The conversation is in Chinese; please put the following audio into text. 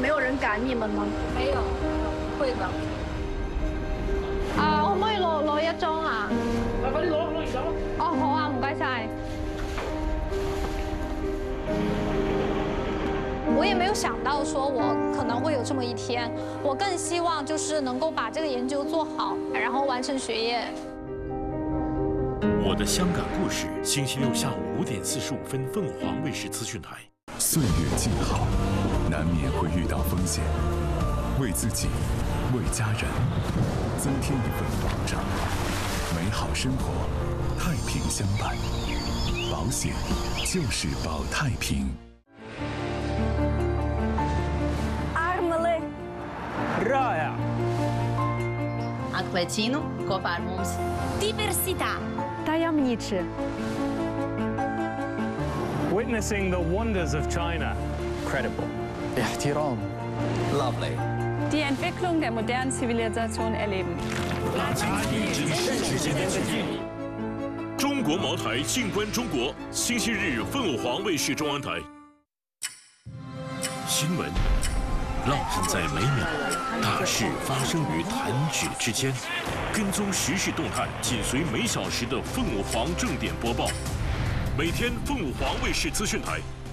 没有人赶你们吗？ 沒有，會的。 可唔可以攞一張啊？ 快啲攞完走。 哦，好啊，唔該晒。我也没有想到说我可能会有这么一天，我更希望就是能够把这个研究做好，然后完成学业。 我的香港故事，星期六下午5点45分，凤凰卫视资讯台。 岁月静好，难免会遇到风险，为自己，为家人，增添一份保障，美好生活，太平相伴。保险就是保太平。 Raja. Atklēcinu kopā ar mums. Diversità. Tajemniczy. Witnessing the wonders of China. Credible. احترام. Lovely. Die Entwicklung der modernen Zivilisation erleben. 中国茅台静观中国，星期日凤凰卫视中央台。新闻。 浪漫在每秒，大事发生于弹指之间。跟踪时事动态，紧随每小时的凤凰正点播报。每天凤凰卫视资讯台